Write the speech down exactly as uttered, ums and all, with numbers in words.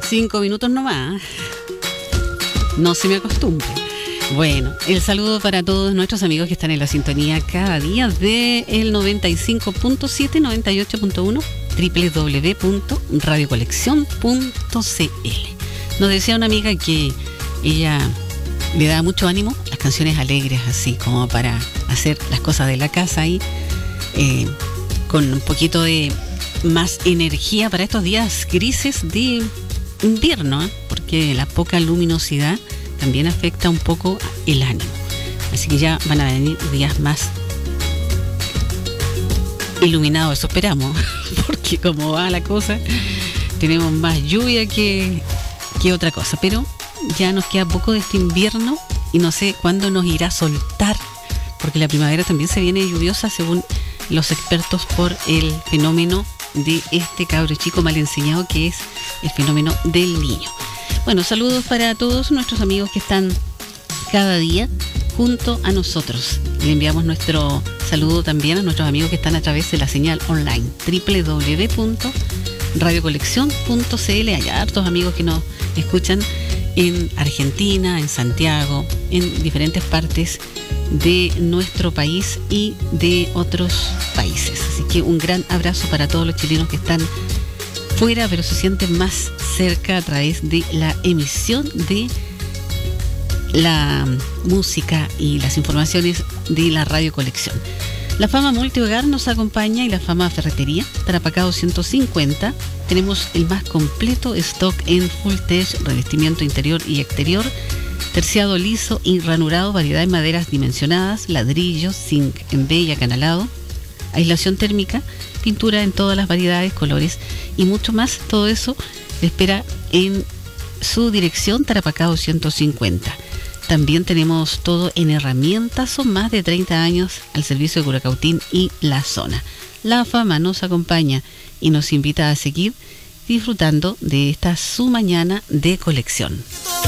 Cinco minutos nomás. No se me acostumbre. Bueno, el saludo para todos nuestros amigos que están en la sintonía cada día de el noventa y cinco punto siete, noventa y ocho punto uno, doble u doble u doble u punto radio colección punto c l. Nos decía una amiga que ella le da mucho ánimo las canciones alegres, así como para hacer las cosas de la casa ahí, eh, con un poquito de más energía para estos días grises de invierno, ¿eh? Porque la poca luminosidad también afecta un poco el ánimo. Así que ya van a venir días más iluminados, eso esperamos, porque como va la cosa, tenemos más lluvia que, que otra cosa. Pero ya nos queda poco de este invierno y no sé cuándo nos irá a soltar, porque la primavera también se viene lluviosa según los expertos por el fenómeno de este cabro chico mal enseñado, que es el fenómeno del niño. Bueno, saludos para todos nuestros amigos que están cada día junto a nosotros. Le enviamos nuestro saludo también a nuestros amigos que están a través de la señal online doble u doble u doble u punto radio colección punto c l. Hay hartos amigos que nos escuchan en Argentina, en Santiago, en diferentes partes de nuestro país y de otros países. Así que un gran abrazo para todos los chilenos que están fuera, pero se sienten más cerca a través de la emisión de la música y las informaciones de la Radio Colección. La Fama Multihogar nos acompaña y la Fama Ferretería, Tarapacá doscientos cincuenta. Tenemos el más completo stock en full tech, revestimiento interior y exterior, terciado liso y ranurado, variedad de maderas dimensionadas, ladrillos, zinc en B y acanalado, aislación térmica, pintura en todas las variedades, colores y mucho más. Todo eso le espera en su dirección Tarapacá doscientos cincuenta. También tenemos todo en herramientas, son más de treinta años al servicio de Curacautín y la zona. La Fama nos acompaña y nos invita a seguir disfrutando de esta su mañana de colección.